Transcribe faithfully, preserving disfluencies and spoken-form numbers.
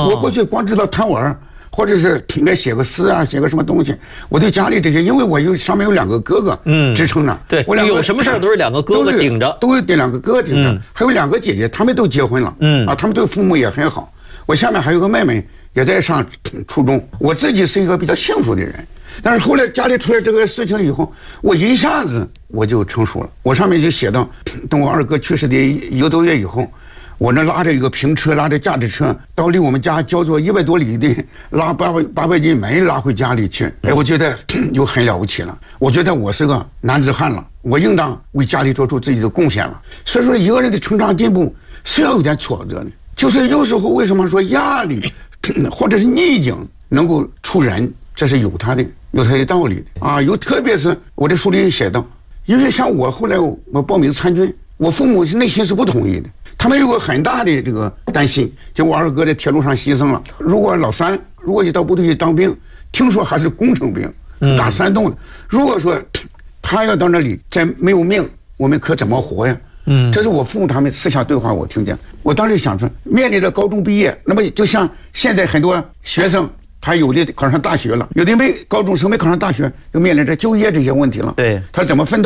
我过去光知道贪玩，或者是应该写个诗啊，写个什么东西。我对家里这些，因为我有上面有两个哥哥，嗯，支撑着。 对， 我两个有什么事儿都是两个哥哥顶着， 都有这两个哥哥顶着，还有两个姐姐，他们都结婚了，嗯啊，他们对父母也很好。我下面还有个妹妹也在上初中，我自己是一个比较幸福的人。但是后来家里出了这个事情以后，我一下子我就成熟了。我上面就写到，等我二哥去世的一个多月以后。我那拉着一个平车，拉着架子车，到离我们家叫做一百多里的，拉八百八百斤煤拉回家里去。哎，我觉得就很了不起了。我觉得我是个男子汉了，我应当为家里做出自己的贡献了。所以说，一个人的成长进步是要有点挫折的。就是有时候为什么说压力或者是逆境能够出人，这是有它的有它的道理的啊。有特别是我的书里写到，因为像我后来我报名参军，我父母是内心是不同意的。他们有个很大的这个担心，就我二哥在铁路上牺牲了。如果老三如果你到部队去当兵，听说还是工程兵，打山洞的。如果说他要到那里再没有命，我们可怎么活呀？嗯，这是我父母他们私下对话，我听见。我当时想说，面临着高中毕业，那么就像现在很多学生，他有的考上大学了，有的没高中生没考上大学，就面临着就业这些问题了。 对， 他怎么奋斗？